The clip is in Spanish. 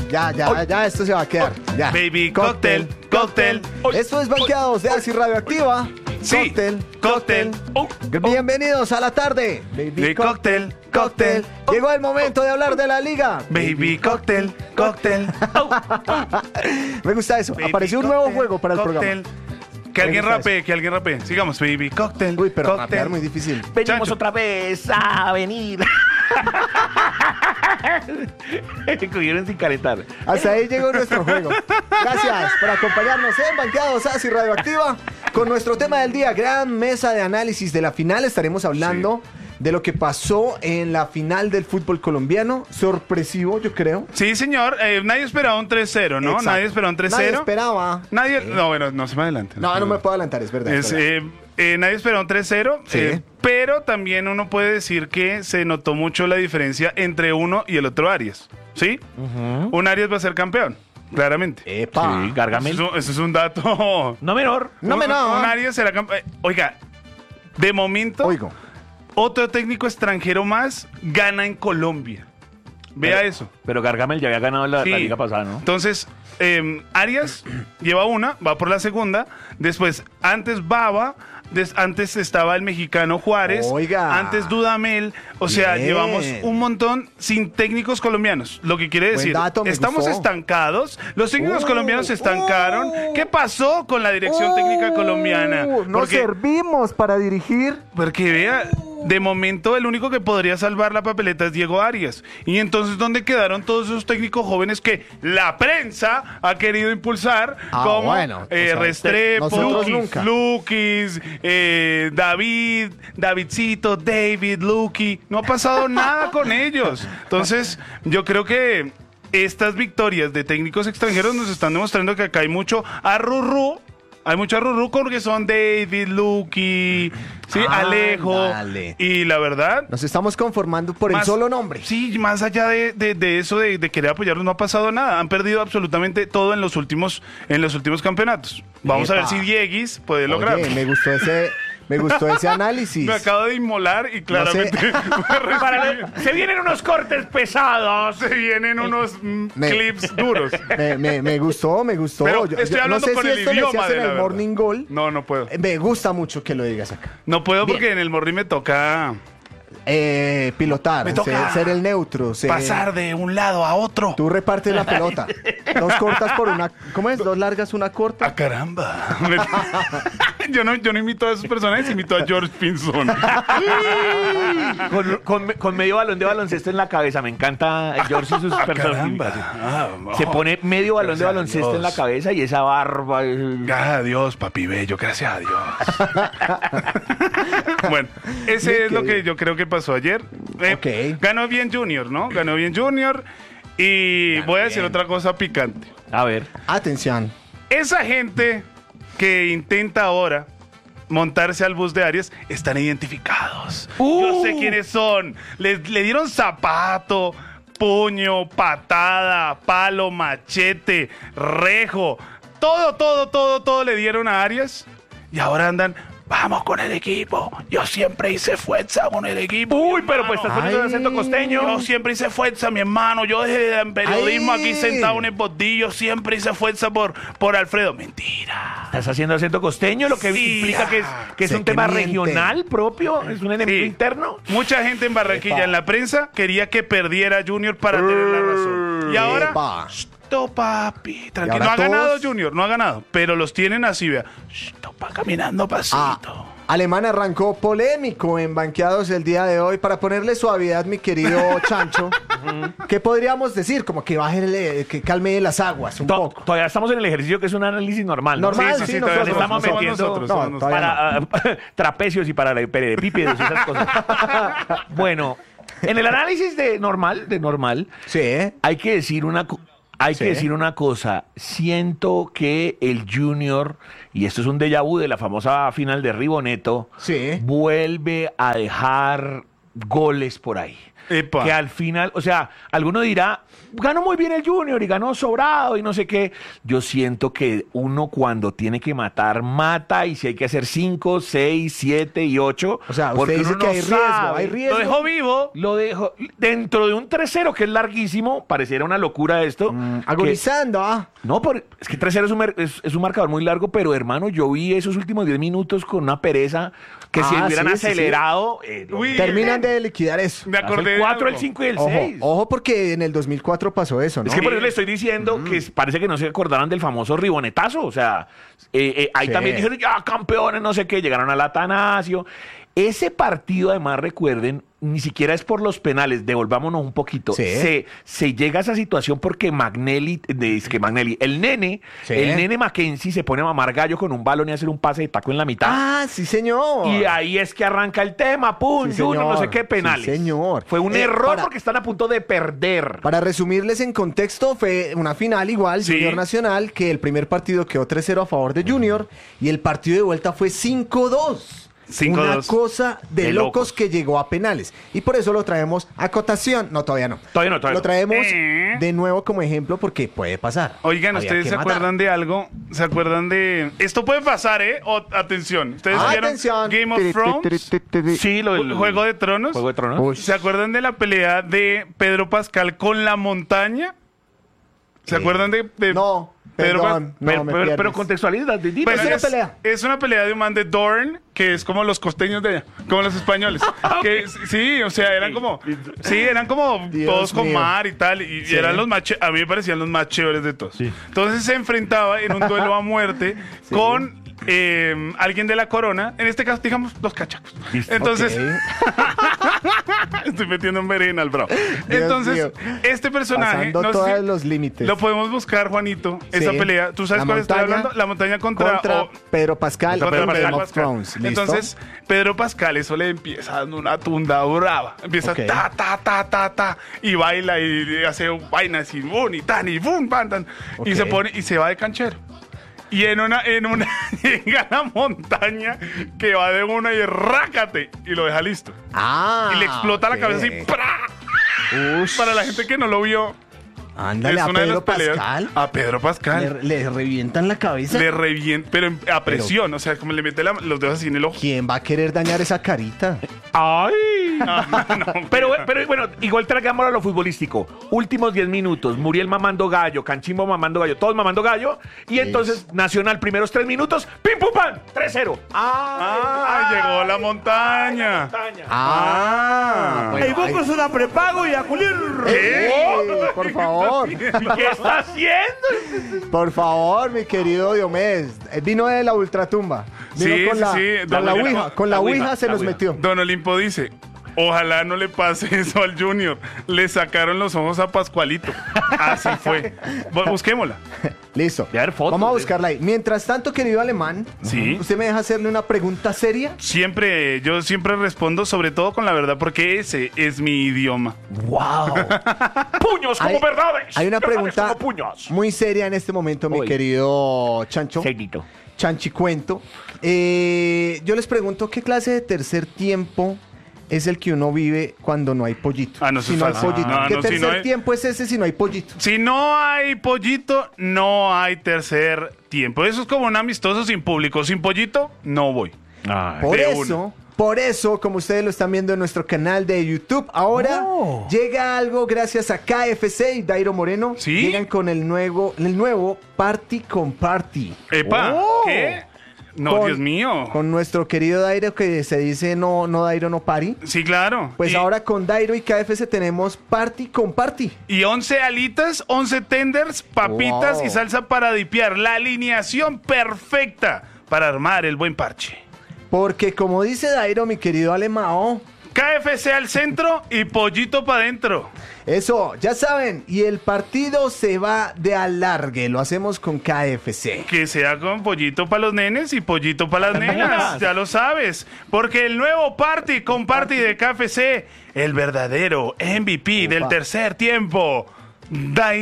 Ya, esto se va a quedar. Ya. Baby cóctel, cóctel. Esto es Banqueados de Así Radioactiva. Sí, Cóctel. Bienvenidos a la tarde. Baby cóctel, cóctel. Llegó el momento de hablar de la liga. Baby cóctel, cóctel. Me gusta eso. Baby Apareció un nuevo cóctel, juego para el cóctel. programa. Que alguien gusta rapee, que alguien rapee. Sigamos, baby cóctel. Uy, pero cóctel. rapear muy difícil. Venimos Chancho. otra vez a venir. Cogieron sin calentar. Hasta ahí llegó nuestro juego. Gracias por acompañarnos en Banqueados Así Radioactiva. Con nuestro tema del día, gran mesa de análisis de la final. Estaremos hablando de lo que pasó en la final del fútbol colombiano. Sorpresivo, yo creo. Sí, señor. Nadie esperaba un 3-0, ¿no? Exacto. Nadie esperaba un 3-0. Nadie esperaba. Nadie. No, bueno, no se me adelante. No me puedo adelantar, es verdad. Es, es verdad. nadie esperaba un 3-0, Sí. pero también uno puede decir que se notó mucho la diferencia entre uno y el otro Arias, ¿sí? Un Arias va a ser campeón, claramente. Epa. Sí, Gargamel. Eso es un dato. No menor. No me no. Un Arias será campeón. Oiga, de momento, Oigo. otro técnico extranjero más gana en Colombia. Vea eso. Pero Gargamel ya había ganado la Sí. liga pasada, ¿no? Entonces, Arias lleva una, va por la segunda. Después, antes Baba, antes estaba el mexicano Juárez. Oiga. Antes Dudamel. O sea, Bien. llevamos un montón sin técnicos colombianos. Lo que quiere Buen decir, dato, me estamos gustó. estancados. Los técnicos colombianos se estancaron. ¿Qué pasó con la dirección técnica colombiana? No servimos para dirigir. Porque vea, de momento el único que podría salvar la papeleta es Diego Arias. Y entonces, ¿dónde quedaron todos esos técnicos jóvenes que la prensa ha querido impulsar? Como bueno, o sea, Restrepo, nosotros nunca. Lukis, David, Davidcito, David, Luki. No ha pasado nada con ellos. Entonces, yo creo que estas victorias de técnicos extranjeros nos están demostrando que acá hay mucho arrurú. Hay mucho arrurú porque son David, Luki, sí, Alejo. Ándale. Y la verdad, Nos estamos conformando por el solo nombre. sí, más allá de eso de querer apoyarlos, no ha pasado nada. Han perdido absolutamente todo en los últimos campeonatos. Vamos a ver Epa. si Dieguis puede lograrlo. Oye, me gustó ese análisis. Me acabo de inmolar y claramente Se vienen unos cortes pesados. se vienen unos Me- clips duros. Me gustó. Pero Yo estoy hablando no sé con si el esto le idioma decías de en la el verdad. Morning Goal. No puedo. Me gusta mucho que lo digas acá. No puedo Bien. porque en el morri me toca Pilotar, Me toca ser el neutro. pasar de un lado a otro. Tú repartes la pelota. Dos cortas por una. ¿Cómo es? Dos largas, una corta. ¡Ah, caramba! yo no imito a esos personajes, imito a George Pinson. Con medio balón de baloncesto en la cabeza. Me encanta George y sus personificaciones. Se pone medio balón de Gracias a baloncesto en la Dios. cabeza y esa barba. Gracias a Dios, papi bello, gracias a Dios. Bueno, ese es lo que yo creo que pasó ayer. Ok. Ganó bien Junior, ¿no? Ganó bien Junior. Y voy a decir otra cosa picante. A ver. Atención. Esa gente que intenta ahora montarse al bus de Arias están identificados. Yo sé quiénes son. Le dieron zapato, puño, patada, palo, machete, rejo. Todo le dieron a Arias. Y ahora andan, vamos con el equipo. Yo siempre hice fuerza con el equipo. Uy, mi pero hermano. pues estás poniendo el acento costeño. Yo siempre hice fuerza, mi hermano. Yo desde el periodismo Ay. aquí sentado en el bordillo siempre hice fuerza por Alfredo. Mentira. Estás haciendo acento costeño, lo que Sí. implica que es Sé un que tema miente. regional propio, es un enemigo Sí. interno. Mucha gente en Barranquilla, Epa. en la prensa, quería que perdiera Junior para tener la razón. Y ahora, Epa. papi, tranquilo. ahora No ha ganado todos- Junior, no ha ganado, pero los tienen así, vea. Caminando pasito. Alemán arrancó polémico en Banqueados el día de hoy. Para ponerle suavidad, mi querido Chancho, ¿qué podríamos decir? Como que baje, que calme las aguas un poco. Todavía estamos en el ejercicio que es un análisis normal, ¿no? Normal, sí, sí, todavía nosotros, estamos somos metiendo nosotros, no, somos nosotros. todavía para trapecios y para paralelepípedos y esas cosas. Bueno, en el análisis de normal, Sí, ¿eh? hay que decir una Sí. decir una cosa. Siento que el Junior, y esto es un déjà vu de la famosa final de Riboneto, Sí. vuelve a dejar goles por ahí. Epa. que al final, o sea, alguno dirá, ganó muy bien el Junior y ganó sobrado y no sé qué. Yo siento que uno cuando tiene que matar, mata, y si hay que hacer 5, 6, 7 y 8. O sea, porque usted dice uno que no hay riesgo, sabe. hay riesgo. Lo dejó vivo. Lo dejo dentro de un 3-0 que es larguísimo, pareciera una locura esto. Agonizando, No, es que 3-0 es un marcador muy largo, pero hermano, yo vi esos últimos 10 minutos con una pereza que si hubieran sí, sí, sí. acelerado, Uy, Terminan de liquidar eso. Me acordé el de 4, algo. el 5 y el Ojo, 6. ojo, porque en el 2004 pasó eso, ¿no? Es que por eso le estoy diciendo que parece que no se acordaron del famoso ribonetazo. O sea, ahí Sí. también dijeron, ya, campeones, no sé qué, llegaron al Atanasio. Ese partido, además, recuerden, ni siquiera es por los penales, devolvámonos un poquito. Sí. Se llega a esa situación porque el nene Mackenzie se pone a mamar gallo con un balón y hacer un pase de taco en la mitad. Ah, sí, señor. Y ahí es que arranca el tema, pum, Sí, Junior, no sé señor. qué, penales. Sí, señor. Fue un error para- porque están a punto de perder. Para resumirles en contexto, fue una final igual, Sí. Junior Nacional, que el primer partido quedó 3-0 a favor de Junior y el partido de vuelta fue 5-2. 5-2. Una cosa de, De locos locos. que llegó a penales. Y por eso lo traemos a cotación. No, todavía no. Todavía no. Lo traemos ¿Eh? de nuevo como ejemplo porque puede pasar. Oigan, Había ¿ustedes que se matar. acuerdan de algo? ¿Se acuerdan de...? Esto puede pasar, ¿eh? Atención. ¿Ustedes vieron Atención. Game of Thrones? Sí, ¿Juego de Tronos? Juego de Tronos. Uy. ¿Se acuerdan de la pelea de Pedro Pascal con la montaña? ¿Se acuerdan de No, Pedro perdón. Pa- No, me pierdes. pero contextualiza, Didi. Bueno, es una pelea. es una pelea de un man de Dorne, que es como los costeños de allá, como los españoles. Que, sí, o sea, eran como Dios todos con mío. mar y tal, y Sí. eran a mí me parecían los más chéveres de todos. Entonces se enfrentaba en un duelo a muerte con alguien de la corona, en este caso, digamos, los cachacos. Listo. Entonces, Ok. estoy metiendo un berenal, bro. Entonces, mío. este personaje, Pasando no sé todos si los límites. lo podemos buscar, Juanito, esa Sí. pelea. ¿Tú sabes La cuál estoy montaña hablando? La montaña contra Pedro Pascal contra en Pedro Game of Pascal. Thrones. ¿Listo? Entonces, Pedro Pascal, eso le empieza dando una tunda brava. Empieza Ok. ta, ta, ta, ta, ta. Y baila y hace vainas y bum, y tan, y bum, pan, tan. Ok. Y se pone, y se va de canchero. Y en una llega a la montaña que va de una y rácate. Y lo deja listo. Ah, Y le explota la ok. cabeza así. ¡Pra! Ush. Para la gente que no lo vio, Ándale, es a una de Pedro las peleas. Pascal. A Pedro Pascal. Le revientan la cabeza. Le revienta, pero a presión, o sea, como le mete los dedos así en el ojo. ¿Quién va a querer dañar esa carita? ¡Ay! No, Pero bueno, igual traigámoslo a lo futbolístico. Últimos 10 minutos, Muriel mamando gallo, Canchimbo mamando gallo, todos mamando gallo. Y entonces Nacional, primeros 3 minutos, ¡pim, pum, pam! 3-0. Llegó la montaña. Bueno, ¡Ey, vos una prepago y a culir! por favor. ¿Qué está haciendo? Por favor, mi querido Diomedes. Vino de la ultratumba. Vino Sí, con sí, la, sí. con la Don- ouija. Con la la ouija ouija, se la nos ouija. metió. Don Olimpo dice: ojalá no le pase eso al Junior. Le sacaron los ojos a Pascualito. Así fue. Busquémosla. Listo. De haber fotos, Vamos a ¿eh? buscarla ahí. Mientras tanto, querido alemán, Sí. ¿usted me deja hacerle una pregunta seria? Yo siempre respondo sobre todo con la verdad porque ese es mi idioma. ¡Wow! ¡Puños como Hay- verdades! Hay una Verdades pregunta como puños. muy seria en este momento, mi Uy. querido Chancho. Seguito. Chanchicuento. Yo les pregunto, ¿qué clase de tercer tiempo es el que uno vive cuando no hay pollito? Ah, no, eso si es no hay fácil. pollito. No, ¿Qué no, si tercer no hay- tiempo es ese si no hay pollito? Si no hay pollito, no hay tercer tiempo. Eso es como un amistoso sin público. Sin pollito, no voy. Por eso, como ustedes lo están viendo en nuestro canal de YouTube, ahora llega algo gracias a KFC y Dairo Moreno. ¿Sí? Llegan con el nuevo Party con Party. Epa, Oh. ¿qué? No, Con- Dios mío. Con nuestro querido Dairo que se dice no Dairo no party. Sí, claro. Pues Y- ahora con Dairo y KFC tenemos Party con Party. Y 11 alitas, 11 tenders, papitas Wow. y salsa para dipear. La alineación perfecta para armar el buen parche. Porque como dice Dairo, mi querido Alemao, KFC al centro y pollito para adentro. eso, ya saben, y el partido se va de alargue, lo hacemos con KFC. Que sea con pollito para los nenes y pollito para las nenas. Ya lo sabes. Porque el nuevo party con party de KFC, el verdadero MVP del Opa. tercer tiempo.